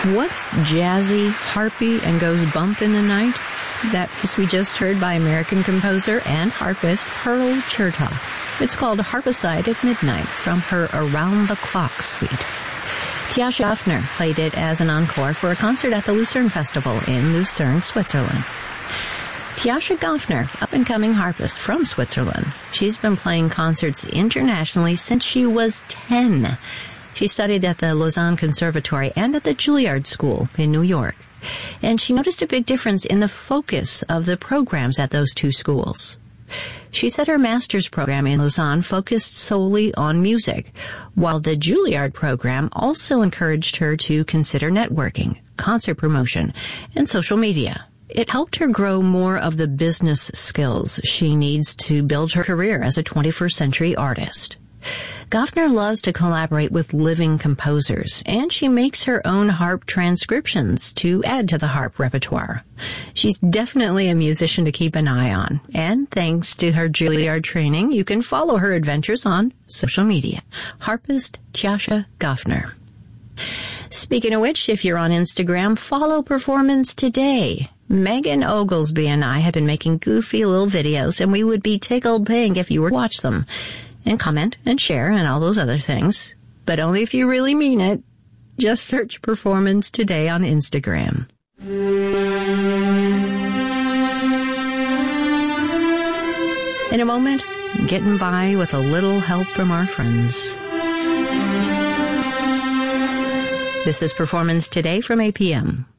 What's jazzy, harpy, and goes bump in the night? That piece we just heard by American composer and harpist Pearl Chertoff. It's called Harpicide at Midnight from her Around the Clock suite. Tiascha Gofner played it as an encore for a concert at the Lucerne Festival in Lucerne, Switzerland. Tiascha Gofner, up-and-coming harpist from Switzerland. She's been playing concerts internationally since she was 10. She studied at the Lausanne Conservatory and at the Juilliard School in New York. And she noticed a big difference in the focus of the programs at those two schools. She said her master's program in Lausanne focused solely on music, while the Juilliard program also encouraged her to consider networking, concert promotion, and social media. It helped her grow more of the business skills she needs to build her career as a 21st century artist. Gofner loves to collaborate with living composers, and she makes her own harp transcriptions to add to the harp repertoire. She's definitely a musician to keep an eye on, and thanks to her Juilliard training, you can follow her adventures on social media. Harpist Tiascha Gofner. Speaking of which, if you're on Instagram, follow Performance Today. Megan Oglesby and I have been making goofy little videos, and we would be tickled pink if you were to watch them. And comment and share and all those other things. But only if you really mean it. Just search Performance Today on Instagram. In a moment, getting by with a little help from our friends. This is Performance Today from APM.